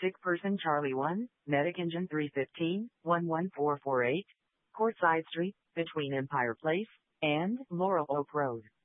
Sick person Charlie 1, Medic Engine 315, 11448, Courtside Street, between Empire Place and Laurel Oak Road.